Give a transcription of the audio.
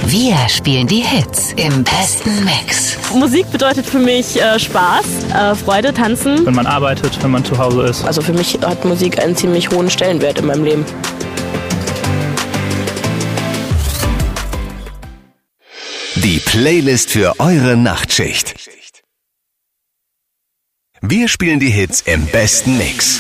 Wir spielen die Hits im besten Mix. Musik bedeutet für mich Spaß, Freude, Tanzen. Wenn man arbeitet, wenn man zu Hause ist. Also für mich hat Musik einen ziemlich hohen Stellenwert in meinem Leben. Die Playlist für eure Nachtschicht. Wir spielen die Hits im besten Mix.